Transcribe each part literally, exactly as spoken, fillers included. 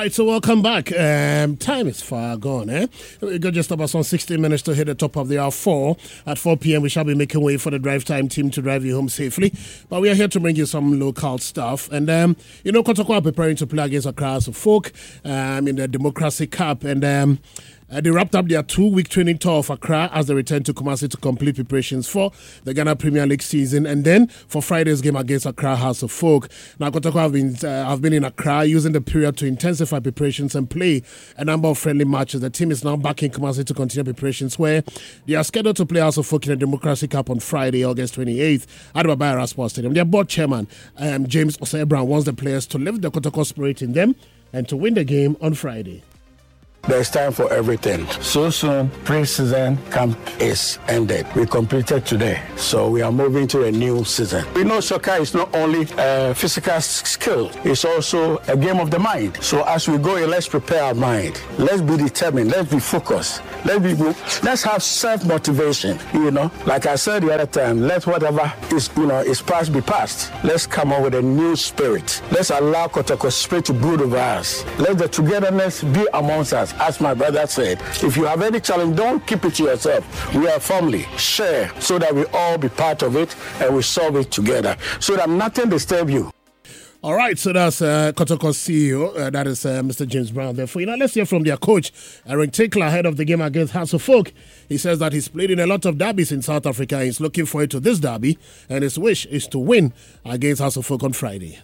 right, so welcome back. Um, time is far gone, eh? We got just about some sixty minutes to hit the top of the hour four. At four p.m., we shall be making way for the drive time team to drive you home safely. But we are here to bring you some local stuff. And, um, you know, Kotoko are preparing to play against Accra House of Folk um, in the Democracy Cup. And um, Uh, they wrapped up their two-week training tour of Accra as they return to Kumasi to complete preparations for the Ghana Premier League season, and then for Friday's game against Accra House of Folk. Now, Kotoko have been uh, have been in Accra using the period to intensify preparations and play a number of friendly matches. The team is now back in Kumasi to continue preparations, where they are scheduled to play House of Folk in the Democracy Cup on Friday, August twenty-eighth at the Babaya Sports Stadium. Their board chairman, um, James Osei-Brown, wants the players to lift the Kotoko spirit in them and to win the game on Friday. There's time for everything. So soon, pre-season camp is ended. We completed today, so we are moving to a new season. We know soccer is not only a physical skill, it's also a game of the mind. So as we go, let's prepare our mind. Let's be determined. Let's be focused. Let's be. Let's have self-motivation. You know, like I said the other time, let whatever is you know is past be past. Let's come up with a new spirit. Let's allow Kotoko spirit to brood over us. Let the togetherness be amongst us. As my brother said, if you have any challenge, don't keep it to yourself. We are family. Share so that we all be part of it and we solve it together so that nothing disturb you. All right, so that's uh, Kotoko's C E O, uh, that is uh, Mister James Brown. Therefore, you know, let's hear from their coach, Aaron Tinkler, ahead of the game against House of Folk. He says that he's played in a lot of derbies in South Africa. He's looking forward to this derby, and his wish is to win against House of Folk on Friday.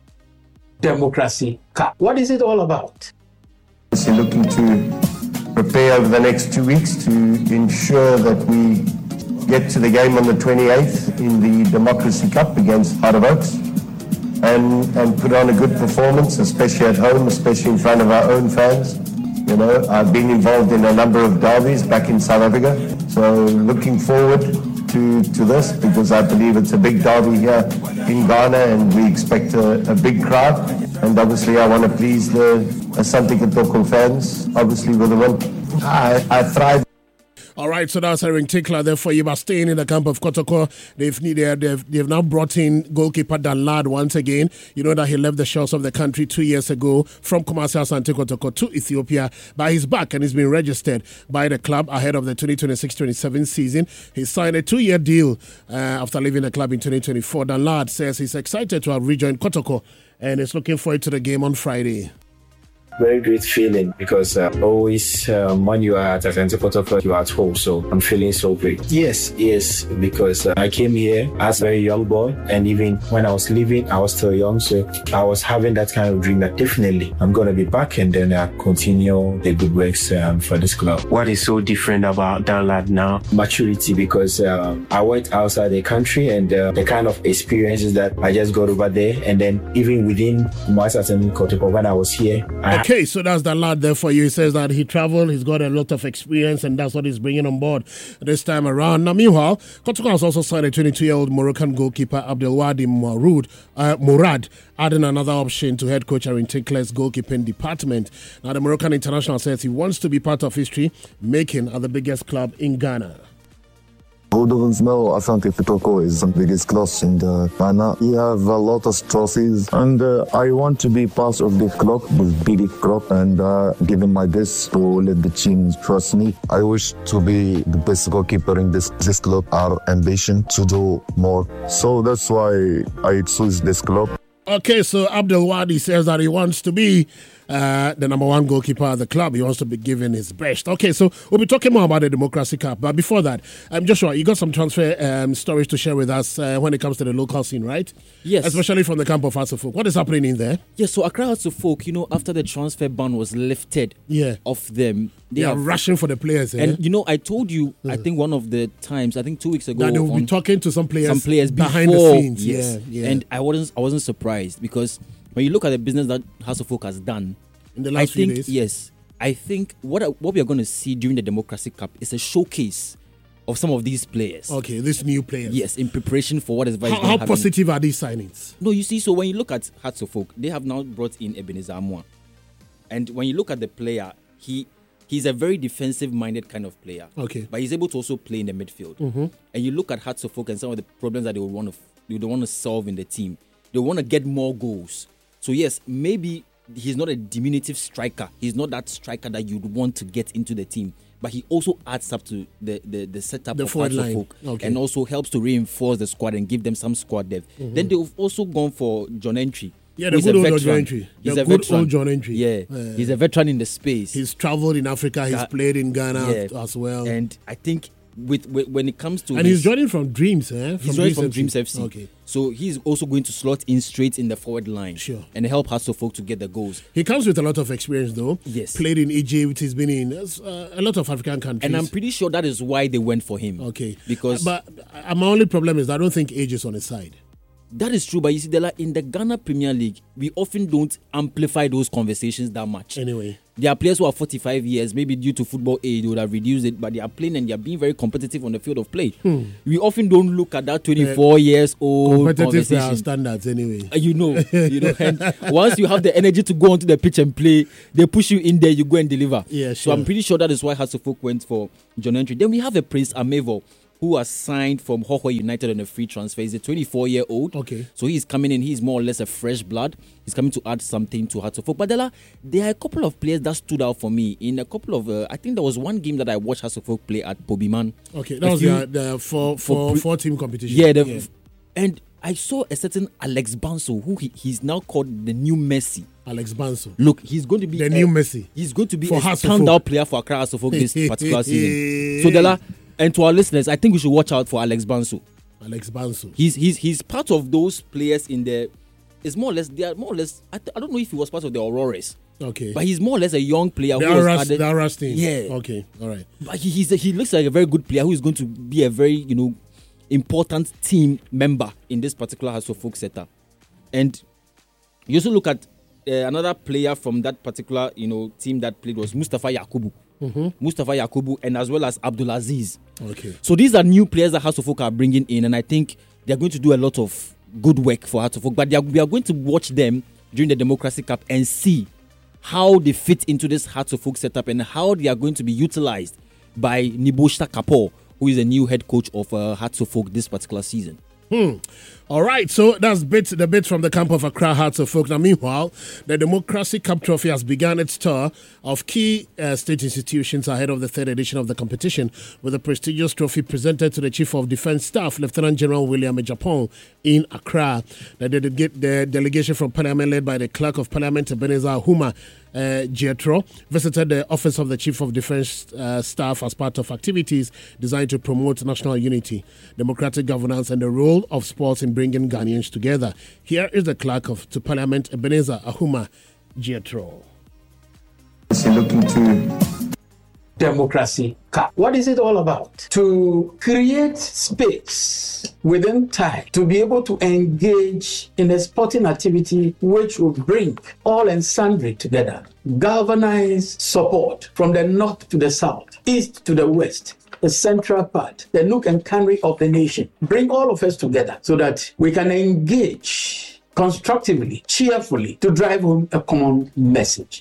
Democracy Cup. What is it all about? We're looking to prepare over the next two weeks to ensure that we get to the game on the twenty-eighth in the Democracy Cup against Heart of Oaks and, and put on a good performance, especially at home, especially in front of our own fans. You know, I've been involved in a number of derbies back in South Africa, so looking forward to, to this because I believe it's a big derby here in Ghana and we expect a, a big crowd. And obviously I want to please the Asante Kotoko fans, obviously with the win. I, I thrive. All right, so that's Aaron Tinkler. Therefore, you are staying in the camp of Kotoko. They've, they've, they've now brought in goalkeeper Dan Lad once again. You know that he left the shores of the country two years ago from Kumasi Asante Kotoko to Ethiopia. But he's back and he's been registered by the club ahead of the twenty twenty-six twenty-seven season. He signed a two-year deal uh, after leaving the club in twenty twenty-four. Dan Lad says he's excited to have rejoined Kotoko and is looking forward to the game on Friday. Very great feeling because uh, always um, when you are at Asante Kotoko, you are at home. So I'm feeling so great. Yes, yes, because uh, I came here as a very young boy, and even when I was leaving, I was still young. So I was having that kind of dream that definitely I'm going to be back and then uh, continue the good works um, for this club. What is so different about Dan Lad now? Maturity, because uh, I went outside the country and uh, the kind of experiences that I just got over there, and then even within Asante Kotoko when I was here, I Okay, so that's the lad there for you. He says that he traveled, he's got a lot of experience, and that's what he's bringing on board this time around. Now, meanwhile, Kotoko has also signed a twenty-two-year-old Moroccan goalkeeper, Abdelwadi Mourad, uh, Mourad, adding another option to head coach Aaron Tinkler's goalkeeping department. Now, the Moroccan international says he wants to be part of history making at the biggest club in Ghana. Who doesn't know Asante Kotoko is the biggest club in uh, Ghana. We have a lot of trophies and uh, I want to be part of this club, this big club, and uh, giving my best to let the team trust me. I wish to be the best goalkeeper in this, this club. Our ambition to do more. So that's why I choose this club. Okay, so Abdelwadi says that he wants to be uh, the number one goalkeeper at the club. He wants to be given his best. Okay, so we'll be talking more about the Democracy Cup. But before that, um, Joshua, you got some transfer um, stories to share with us uh, when it comes to the local scene, right? Yes. Especially from the camp of House of Folk. What is happening in there? Yes, so Accra House of Folk, you know, after the transfer ban was lifted yeah. off them, they, they are rushing for the players. Eh? And, you know, I told you, mm. I think one of the times, I think two weeks ago, that they will be talking to some players, some players behind before, the scenes. Yes. Yeah, yeah. And I wasn't, I wasn't surprised because when you look at the business that House of Folk has done, in the last I think, few days? Yes. I think what what we are going to see during the Democracy Cup is a showcase of some of these players. Okay, these new players. Yes, in preparation for what is How, how positive are these signings? No, you see, so when you look at Hearts of Folk, they have now brought in Ebenezer Amwa. And when you look at the player, he he's a very defensive-minded kind of player. Okay. But he's able to also play in the midfield. Mm-hmm. And you look at Hearts of Folk and some of the problems that they would want to they would want to solve in the team. They want to get more goals. So yes, maybe he's not a diminutive striker. He's not that striker that you'd want to get into the team. But he also adds up to the, the, the setup the of Hearts of Oak, okay. and also helps to reinforce the squad and give them some squad depth. Mm-hmm. Then they've also gone for John Entry. Yeah, the good old John Entry. He's the a good veteran. old John Entry. Yeah, uh, he's a veteran in the space. He's traveled in Africa. He's Ga- played in Ghana yeah. as well. And I think with, with when it comes to and his, he's joining from Dreams, eh? From he's joining from Dreams F C. Okay. So he's also going to slot in straight in the forward line. Sure. And help Hearts of Oak to get the goals. He comes with a lot of experience, though. Yes. Played in Egypt. He's been in uh, a lot of African countries. And I'm pretty sure that is why they went for him. Okay. Because but uh, my only problem is I don't think age is on his side. That is true, but you see, Dela, in the Ghana Premier League, we often don't amplify those conversations that much. Anyway. There are players who are forty-five years, maybe due to football age, they would have reduced it, but they are playing and they are being very competitive on the field of play. Hmm. We often don't look at that twenty-four uh, years old competitive conversation. Standards anyway. Uh, you know, you know. And once you have the energy to go onto the pitch and play, they push you in there, you go and deliver. Yeah, sure. So I'm pretty sure that is why Hearts of Oak went for John Entry. Then we have a Prince Amevo, who has signed from Hoho United on a free transfer. He's a twenty-four-year-old. Okay. So he's coming in. He's more or less a fresh blood. He's coming to add something to Hearts of Oak. But Dela, there are a couple of players that stood out for me in a couple of. Uh, I think there was one game that I watched Hearts of Oak play at Pobiman. Okay, that was few, the, the four, four, for, four team competition. Yeah, the, yeah. And I saw a certain Alex Banso, who he, he's now called the new Messi. Alex Banso. Look, he's going to be the a, new Messi. He's going to be for a standout player for Accra Hearts of Oak this particular season. So Dela. And to our listeners, I think we should watch out for Alex Banso. Alex Banso. He's he's he's part of those players in the. It's more or less they are more or less. I, th- I don't know if he was part of the Aurores. Okay. But he's more or less a young player. The who Aras, was added, the Aras team. Yeah. Okay. All right. But he he's a, he looks like a very good player who is going to be a very you know important team member in this particular Hearts of Oak setup. And you also look at uh, another player from that particular you know team that played was Mustafa Yakubu. Mm-hmm. Mustafa Yakubu and as well as Abdulaziz. Okay. So these are new players that Hearts of Oak are bringing in, and I think they're going to do a lot of good work for Hearts of Oak. But are, we are going to watch them during the Democracy Cup and see how they fit into this Hearts of Oak setup and how they are going to be utilized by Niboshta Kapoor, who is the new head coach of uh, Hearts of Oak this particular season. Hmm. All right, so that's bit the bit from the camp of Accra Hearts of Oak. Now, meanwhile, the Democracy Cup Trophy has begun its tour of key uh, state institutions ahead of the third edition of the competition, with the prestigious trophy presented to the Chief of Defence Staff, Lieutenant General William Ejapong, in Accra. The, the, the delegation from Parliament, led by the Clerk of Parliament, Ebenezer Ahuma uh, Jethro, visited the Office of the Chief of Defence uh, Staff as part of activities designed to promote national unity, democratic governance, and the role of sports in bringing Ghanaians together. Here is the Clerk of to Parliament, Ebenezer Ahuma Jethro. Looking to Democracy Cup. What is it all about? To create space within time to be able to engage in a sporting activity which will bring all and sundry together. Galvanize support from the north to the south, east to the west, the central part, the nook and cranny of the nation. Bring all of us together so that we can engage constructively, cheerfully, to drive home a common message.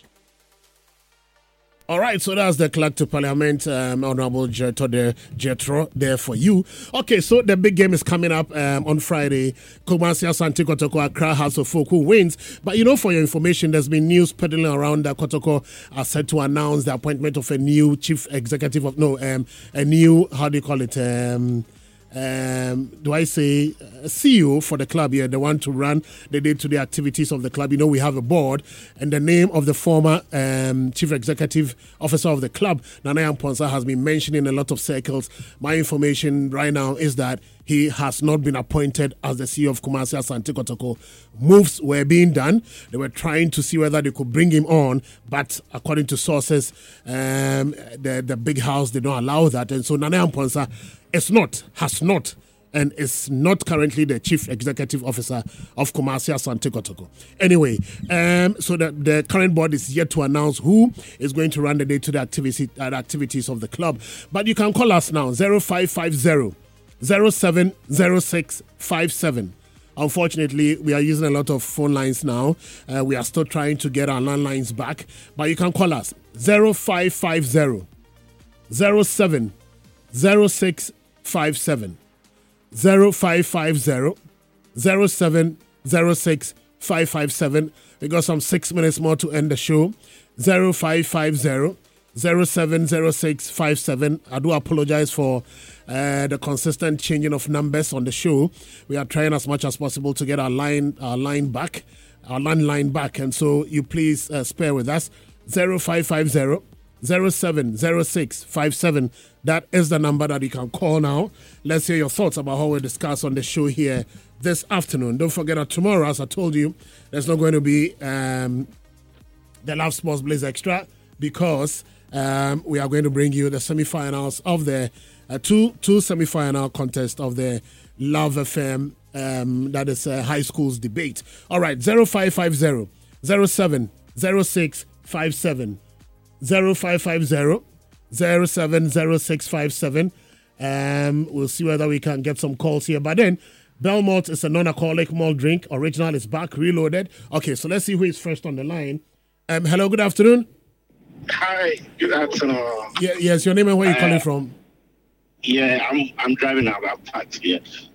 All right, so that's the Clerk to Parliament, um, Honorable Jethro there, Jethro there for you. Okay, so the big game is coming up um, on Friday. Kumasi Asante Kotoko, Accra Hearts of Oak, who wins. But you know, for your information, there's been news peddling around that Kotoko are set to announce the appointment of a new chief executive of, no, um, a new, how do you call it, um... Um, do I say uh, C E O for the club here, the one to run the day-to-day activities of the club. You know, we have a board, and the name of the former um, chief executive officer of the club, Nana Amponsa, has been mentioned in a lot of circles. My information right now is that he has not been appointed as the C E O of Kumasi Asante Kotoko. Moves were being done. They were trying to see whether they could bring him on, but according to sources, um, the, the big house did not allow that. And so Nana Amponsa is not, has not, and is not currently the chief executive officer of Kumasi Asante Kotoko. Anyway, um, so the, the current board is yet to announce who is going to run the day-to-day activity, uh, activities of the club. But you can call us now, zero five five zero, zero seven zero six five seven. Unfortunately, we are using a lot of phone lines now. Uh, we are still trying to get our landlines back. But you can call us, zero five five zero, zero seven zero six five seven. zero five five zero, zero seven zero six five five seven. We got some six minutes more to end the show. zero five five zero, zero seven zero six five seven. I do apologize for uh, the consistent changing of numbers on the show. We are trying as much as possible to get our line, our line back, our landline back. And so you please uh, spare with us. zero five five zero, zero seven zero six five seven. That is the number that you can call now. Let's hear your thoughts about how we discuss on the show here this afternoon. Don't forget that tomorrow, as I told you, there's not going to be um, the Love Sports Blaze Extra because um, we are going to bring you the semi-finals of the uh, two two semi-final contests of the Love F M, um, that is uh, high schools debate. All right, zero five five zero, zero seven zero six five seven, zero five five zero, zero seven zero six five seven. Um, we'll see whether we can get some calls here. But then, Belmont is a non-alcoholic malt drink. Original is back, reloaded. Okay, so let's see who is first on the line. Um, hello, good afternoon. Hi, good afternoon. Yeah, yes, your name and where you uh, calling from? Yeah, I'm I'm driving out that part here.